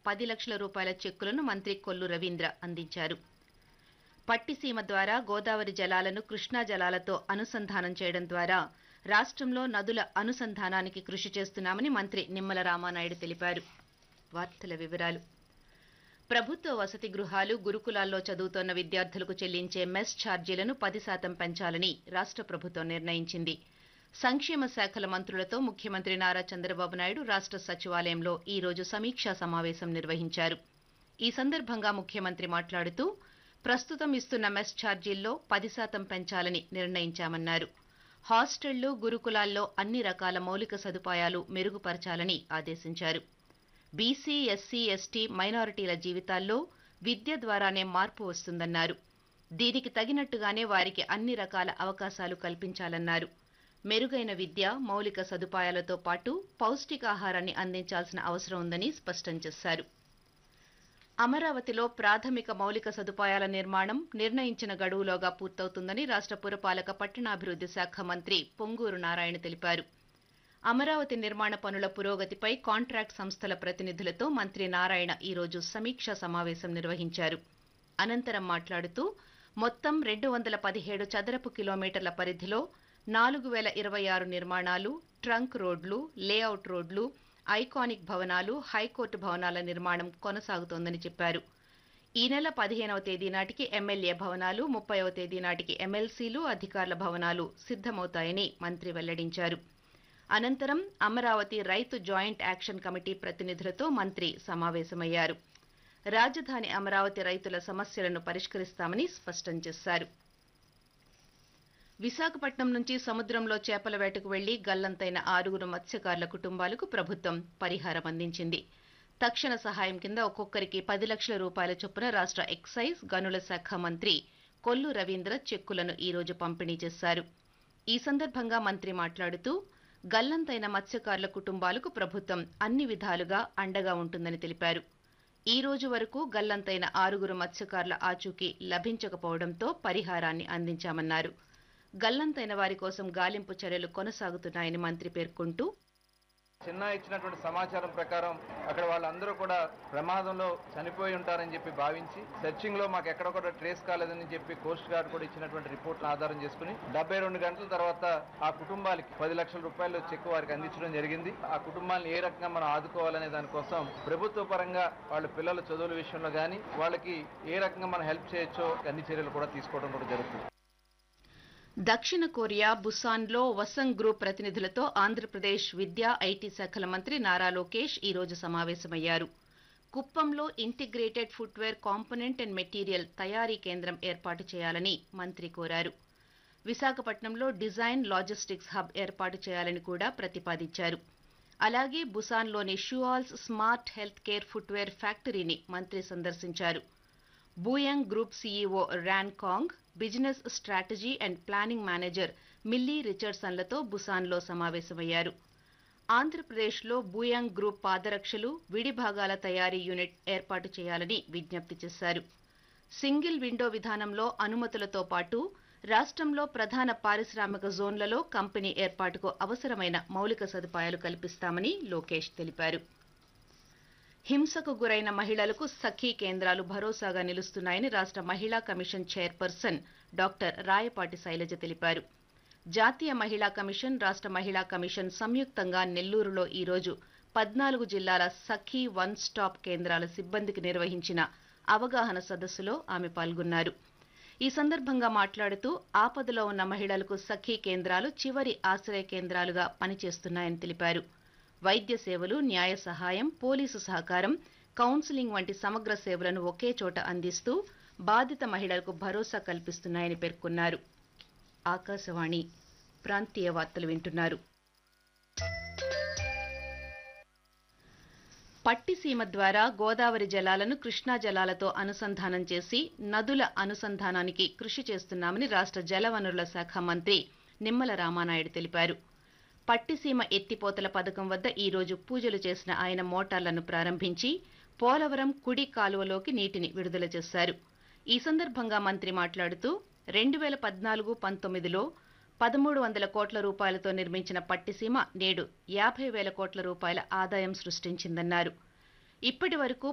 10 లక్షల రూపాయల చెక్కులను మంత్రి కొల్లు రవీంద్ర అందించారు. పట్టిసీమ ద్వారా గోదావరి జలాలను కృష్ణా జలాలతో అనుసంధానం చేయడం ద్వారా రాష్ట్రంలో నదుల అనుసంధానానికి కృషి చేస్తున్నామని మంత్రి నిమ్మల రామానాయుడు తెలిపారు. వార్తల వివరాలు. ప్రభుత్వ వసతి గృహాలు, గురుకులాల్లో చదువుతోన్న విద్యార్థులకు చెల్లించే మెస్ ఛార్జీలను 10% పెంచాలని రాష్ట్ర ప్రభుత్వం నిర్ణయించింది. సంక్షేమ శాఖల మంత్రులతో ముఖ్యమంత్రి నారా చంద్రబాబు నాయుడు రాష్ట్ర సచివాలయంలో ఈ రోజు సమీక్షా సమావేశం నిర్వహించారు. ఈ సందర్భంగా ముఖ్యమంత్రి మాట్లాడుతూ ప్రస్తుతం ఇస్తున్న మెస్ ఛార్జీల్లో 10% పెంచాలని నిర్ణయించామన్నారు. హాస్టళ్లు, గురుకులాల్లో అన్ని రకాల మౌలిక సదుపాయాలు మెరుగుపరచాలని ఆదేశించారు. బీసీ, ఎస్సీ, ఎస్టీ, మైనారిటీల జీవితాల్లో విద్య ద్వారానే మార్పు వస్తుందన్నారు. దీనికి తగినట్టుగానే వారికి అన్ని రకాల అవకాశాలు కల్పించాలన్నారు. మెరుగైన విద్య, మౌలిక సదుపాయాలతో పాటు పౌష్టికాహారాన్ని అందించాల్సిన అవసరం ఉందని స్పష్టం చేశారు. అమరావతిలో ప్రాథమిక మౌలిక సదుపాయాల నిర్మాణం నిర్ణయించిన గడువులోగా పూర్తవుతుందని రాష్ట్ర పురపాలక పట్టణాభివృద్ధి శాఖ మంత్రి పొంగూరు నారాయణ తెలిపారు. అమరావతి నిర్మాణ పనుల పురోగతిపై కాంట్రాక్ట్ సంస్థల ప్రతినిధులతో మంత్రి నారాయణ ఈ రోజు సమీక్షా సమావేశం నిర్వహించారు. అనంతరం మాట్లాడుతూ మొత్తం 217 చదరపు కిలోమీటర్ల పరిధిలో 4026 నిర్మాణాలు, ట్రంక్ రోడ్లు, లేఅవుట్ రోడ్లు, ఐకానిక్ భవనాలు, హైకోర్టు భవనాల నిర్మాణం కొనసాగుతోందని చెప్పారు. ఈ నెల 15వ తేదీ నాటికి ఎమ్మెల్యే భవనాలు, 30వ తేదీ నాటికి ఎమ్మెల్సీలు, అధికారుల భవనాలు సిద్ధమవుతాయని మంత్రి వెల్లడించారు. అనంతరం అమరావతి రైతు జాయింట్ యాక్షన్ కమిటీ ప్రతినిధులతో మంత్రి సమావేశమయ్యారు. రాజధాని అమరావతి రైతుల సమస్యలను పరిష్కరిస్తామని స్పష్టం చేశారు. విశాఖపట్నం నుంచి సముద్రంలో చేపల వేటకు వెళ్లి గల్లంతైన 6 మత్స్యకారుల కుటుంబాలకు ప్రభుత్వం పరిహారం అందించింది. తక్షణ సహాయం కింద ఒక్కొక్కరికి 10 లక్షల రూపాయల చొప్పున రాష్ట్ర ఎక్సైజ్, గనుల శాఖ మంత్రి కొల్లు రవీంద్ర చెక్కులను ఈ రోజు పంపిణీ చేశారు. ఈ సందర్భంగా మంత్రి మాట్లాడుతూ గల్లంతైన మత్స్యకారుల కుటుంబాలకు ప్రభుత్వం అన్ని విధాలుగా అండగా ఉంటుందని తెలిపారు. ఈ రోజు వరకు గల్లంతైన 6 మత్స్యకారుల ఆచూకీ లభించకపోవడంతో పరిహారాన్ని అందించామన్నారు. గల్లంతైన వారి కోసం గాలింపు చర్యలు కొనసాగుతున్నాయని మంత్రి పేర్కొంటూ చిన్న ఇచ్చినటువంటి సమాచారం ప్రకారం అక్కడ వాళ్ళందరూ కూడా ప్రమాదంలో చనిపోయి ఉంటారని చెప్పి భావించి సెర్చింగ్ లో మాకు ఎక్కడ కూడా ట్రేస్ కాలేదని చెప్పి కోస్ట్ గార్డ్ కూడా ఇచ్చినటువంటి రిపోర్ట్ను ఆధారం చేసుకుని 72 గంటల తర్వాత ఆ కుటుంబాలకి 10 లక్షల రూపాయలు చెక్ వారికి అందించడం జరిగింది. ఆ కుటుంబాలను ఏ రకంగా మనం ఆదుకోవాలనే దానికోసం ప్రభుత్వ పరంగా వాళ్ళ పిల్లల చదువుల విషయంలో కానీ వాళ్ళకి ఏ రకంగా మనం హెల్ప్ చేయొచ్చో అన్ని చర్యలు కూడా తీసుకోవడం కూడా జరుగుతుంది. దక్షిణ కొరియా బుసాన్లో వసంగ్ గ్రూప్ ప్రతినిధులతో ఆంధ్రప్రదేశ్ విద్యా, ఐటీ శాఖల మంత్రి నారా లోకేష్ ఈ రోజు సమావేశమయ్యారు. కుప్పంలో integrated footwear component and material తయారీ కేంద్రం ఏర్పాటు చేయాలని మంత్రి కోరారు. విశాఖపట్నంలో డిజైన్ లాజిస్టిక్స్ హబ్ ఏర్పాటు చేయాలని కూడా ప్రతిపాదించారు. అలాగే బుసాన్లోని షూఆల్స్ స్మార్ట్ హెల్త్ కేర్ ఫుట్వేర్ ఫ్యాక్టరీని మంత్రి సందర్శించారు. బూయంగ్ group CEO Ryan Kong, business strategy and planning manager milli రిచర్డ్సన్లతో బుసాన్లో సమావేశమయ్యారు. ఆంధ్రప్రదేశ్లో బూయంగ్ గ్రూప్ పాదరక్షలు, విడి భాగాల తయారీ యూనిట్ ఏర్పాటు చేయాలని విజ్ఞప్తి చేశారు. సింగిల్ విండో విధానంలో అనుమతులతో పాటు రాష్ట్రంలో ప్రధాన పారిశ్రామిక జోన్లలో కంపెనీ ఏర్పాటుకు అవసరమైన మౌలిక సదుపాయాలు కల్పిస్తామని లోకేష్ తెలిపారు. హింసకు గురైన మహిళలకు సఖీ కేంద్రాలు భరోసాగా నిలుస్తున్నాయని రాష్ట్ర మహిళా commission chairperson doctor Rayapati Shailaja తెలిపారు. జాతీయ మహిళా కమిషన్, రాష్ట్ర మహిళా కమిషన్ సంయుక్తంగా నెల్లూరులో ఈ రోజు 14 జిల్లాల సఖీ వన్ స్టాప్ కేంద్రాల సిబ్బందికి నిర్వహించిన అవగాహన సదస్సులో ఆమె పాల్గొన్నారు. ఈ సందర్భంగా మాట్లాడుతూ ఆపదలో ఉన్న మహిళలకు సఖీ కేంద్రాలు చివరి ఆశ్రయ కేంద్రాలుగా పనిచేస్తున్నాయని తెలిపారు. వైద్య సేవలు, న్యాయ సహాయం, పోలీసు సహకారం, కౌన్సిలింగ్ వంటి సమగ్ర సేవలను ఒకే చోట అందిస్తూ బాధిత మహిళలకు భరోసా కల్పిస్తున్నాయని పేర్కొన్నారు. ఆకాశవాణి ప్రాంతీయ వార్తలు వింటున్నారు. పట్టిసీమ ద్వారా గోదావరి జలాలను కృష్ణా జలాలతో అనుసంధానం చేసి నదుల అనుసంధానానికి కృషి చేస్తున్నామని రాష్ట్ర జలవనరుల శాఖ మంత్రి నిమ్మల రామానాయుడు తెలిపారు. పట్టిసీమ ఎత్తిపోతల పథకం వద్ద ఈ రోజు పూజలు చేసిన ఆయన మోటార్లను ప్రారంభించి పోలవరం కుడి కాలువలోకి నీటిని విడుదల చేశారు. ఈ సందర్భంగా మంత్రి మాట్లాడుతూ 2014-19లో 1300 కోట్ల రూపాయలతో నిర్మించిన పట్టిసీమ నేడు 50,000 కోట్ల రూపాయల ఆదాయం సృష్టించిందన్నారు. ఇప్పటి వరకు